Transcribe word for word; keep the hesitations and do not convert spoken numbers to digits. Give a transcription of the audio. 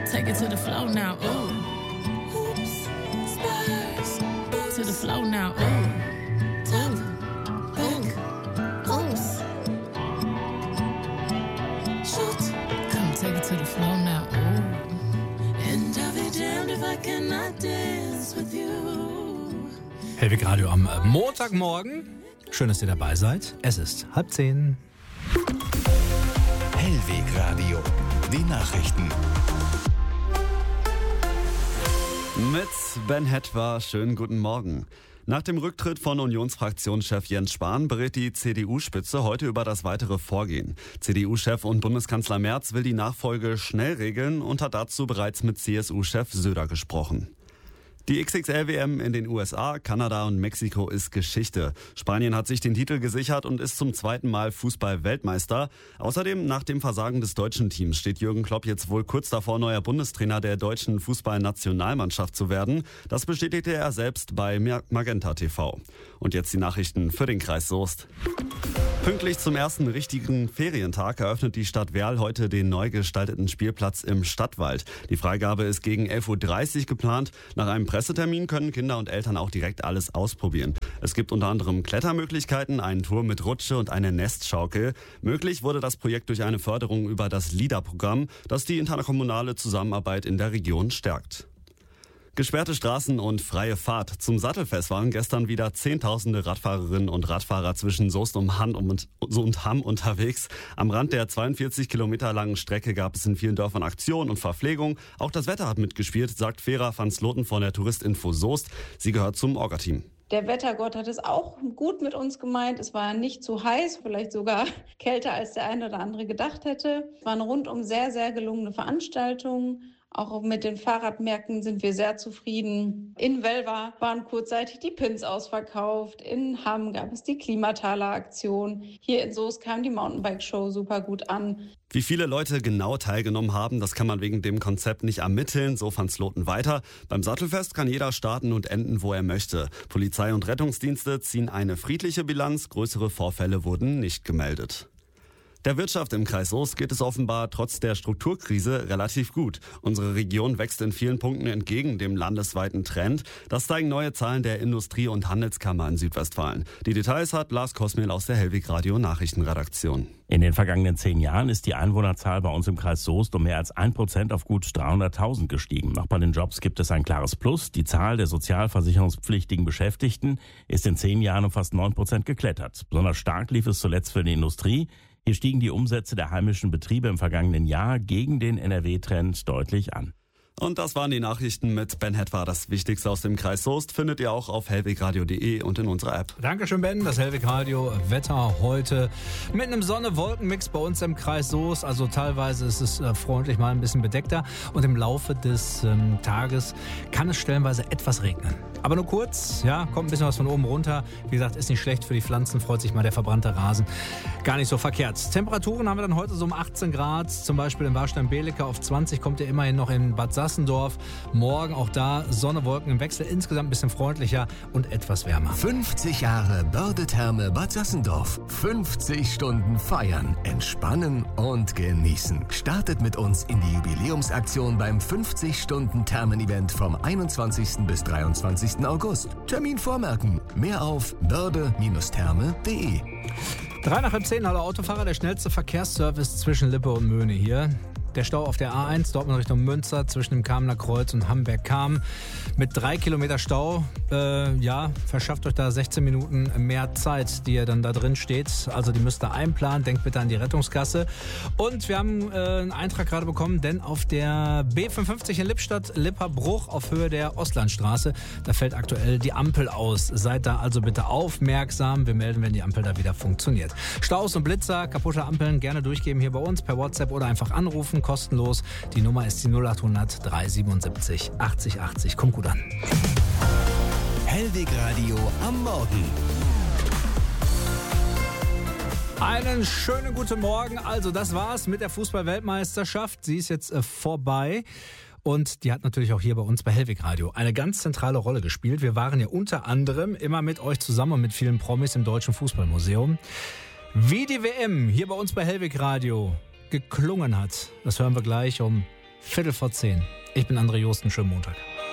Take it to the flow now, ooh. Hoops, spurs, boots. To the flow now, ooh. Top, back, oops. Shoot, come take it to the flow now, ooh. And I'll be damned if I cannot dance with you. Hellwig Radio am Montagmorgen. Schön, dass ihr dabei seid. Es ist halb zehn. Hellwig Radio, die Nachrichten. Mit Ben Hetwa, schönen guten Morgen. Nach dem Rücktritt von Unionsfraktionschef Jens Spahn berät die C D U-Spitze heute über das weitere Vorgehen. C D U-Chef und Bundeskanzler Merz will die Nachfolge schnell regeln und hat dazu bereits mit C S U-Chef Söder gesprochen. Die X X L W M in den U S A, Kanada und Mexiko ist Geschichte. Spanien hat sich den Titel gesichert und ist zum zweiten Mal Fußball-Weltmeister. Außerdem, nach dem Versagen des deutschen Teams, steht Jürgen Klopp jetzt wohl kurz davor, neuer Bundestrainer der deutschen Fußballnationalmannschaft zu werden. Das bestätigte er selbst bei Magenta T V. Und jetzt die Nachrichten für den Kreis Soest. Pünktlich zum ersten richtigen Ferientag eröffnet die Stadt Werl heute den neu gestalteten Spielplatz im Stadtwald. Die Freigabe ist gegen elf Uhr dreißig geplant. Nach einem Pressetermin können Kinder und Eltern auch direkt alles ausprobieren. Es gibt unter anderem Klettermöglichkeiten, einen Turm mit Rutsche und eine Nestschaukel. Möglich wurde das Projekt durch eine Förderung über das LIDA-Programm, das die interkommunale Zusammenarbeit in der Region stärkt. Gesperrte Straßen und freie Fahrt. Zum Sattelfest waren gestern wieder Zehntausende Radfahrerinnen und Radfahrer zwischen Soest und Hamm und Hamm unterwegs. Am Rand der zweiundvierzig Kilometer langen Strecke gab es in vielen Dörfern Aktion und Verpflegung. Auch das Wetter hat mitgespielt, sagt Vera van Sloten von der Touristinfo Soest. Sie gehört zum Orga-Team. Der Wettergott hat es auch gut mit uns gemeint. Es war nicht zu heiß, vielleicht sogar kälter, als der eine oder andere gedacht hätte. Es war eine rundum sehr, sehr gelungene Veranstaltung. Auch mit den Fahrradmärkten sind wir sehr zufrieden. In Welver waren kurzzeitig die Pins ausverkauft. In Hamm gab es die Klimataler-Aktion. Hier in Soest kam die Mountainbike-Show super gut an. Wie viele Leute genau teilgenommen haben, das kann man wegen dem Konzept nicht ermitteln, so van Sloten weiter. Beim Sattelfest kann jeder starten und enden, wo er möchte. Polizei und Rettungsdienste ziehen eine friedliche Bilanz. Größere Vorfälle wurden nicht gemeldet. Der Wirtschaft im Kreis Soest geht es offenbar trotz der Strukturkrise relativ gut. Unsere Region wächst in vielen Punkten entgegen dem landesweiten Trend. Das zeigen neue Zahlen der Industrie- und Handelskammer in Südwestfalen. Die Details hat Lars Kosmel aus der Hellwig Radio Nachrichtenredaktion. In den vergangenen zehn Jahren ist die Einwohnerzahl bei uns im Kreis Soest um mehr als ein Prozent auf gut dreihunderttausend gestiegen. Auch bei den Jobs gibt es ein klares Plus. Die Zahl der sozialversicherungspflichtigen Beschäftigten ist in zehn Jahren um fast neun Prozent geklettert. Besonders stark lief es zuletzt für die Industrie. Hier stiegen die Umsätze der heimischen Betriebe im vergangenen Jahr gegen den N R W-Trend deutlich an. Und das waren die Nachrichten mit Ben Hetwa. Das Wichtigste aus dem Kreis Soest findet ihr auch auf hellwegradio punkt de und in unserer App. Dankeschön, Ben. Das Hellwig Radio Wetter heute mit einem Sonne-Wolken-Mix bei uns im Kreis Soest. Also teilweise ist es äh, freundlich mal ein bisschen bedeckter. Und im Laufe des ähm, Tages kann es stellenweise etwas regnen. Aber nur kurz, ja, kommt ein bisschen was von oben runter. Wie gesagt, ist nicht schlecht für die Pflanzen, freut sich mal der verbrannte Rasen. Gar nicht so verkehrt. Temperaturen haben wir dann heute so um achtzehn Grad, zum Beispiel in Warstein-Belecke. Auf zwanzig kommt ihr immerhin noch in Bad Sassendorf. Morgen auch da Sonne, Wolken im Wechsel, insgesamt ein bisschen freundlicher und etwas wärmer. fünfzig Jahre Börde-Therme Bad Sassendorf. fünfzig Stunden feiern, entspannen und genießen. Startet mit uns in die Jubiläumsaktion beim fünfzig Stunden Thermen-Event vom einundzwanzigsten bis dreiundzwanzigsten August. Termin vormerken. Mehr auf börde Therme punkt de. Drei nach halb zehn, hallo Autofahrer, der schnellste Verkehrsservice zwischen Lippe und Möhne hier. Der Stau auf der A eins, Dortmund Richtung Münster, zwischen dem Kamener Kreuz und Hamberg-Kamen. Mit drei Kilometer Stau, äh, ja, verschafft euch da sechzehn Minuten mehr Zeit, die ihr dann da drin steht. Also die müsst ihr einplanen, denkt bitte an die Rettungskasse. Und wir haben äh, einen Eintrag gerade bekommen, denn auf der B fünfundfünfzig in Lippstadt, Lipperbruch auf Höhe der Ostlandstraße, da fällt aktuell die Ampel aus. Seid da also bitte aufmerksam. Wir melden, wenn die Ampel da wieder funktioniert. Staus und Blitzer, kaputte Ampeln gerne durchgeben hier bei uns per WhatsApp oder einfach anrufen. Kostenlos. Die Nummer ist die null acht hundert drei siebenundsiebzig achtzig achtzig. Kommt gut an. Hellwig Radio am Morgen. Einen schönen guten Morgen. Also das war's mit der Fußball-Weltmeisterschaft. Sie ist jetzt äh, vorbei. Und die hat natürlich auch hier bei uns bei Hellwig Radio eine ganz zentrale Rolle gespielt. Wir waren ja unter anderem immer mit euch zusammen und mit vielen Promis im Deutschen Fußballmuseum. Wie die W M hier bei uns bei Hellwig Radio geklungen hat, das hören wir gleich um Viertel vor zehn. Ich bin André Josten, schönen Montag.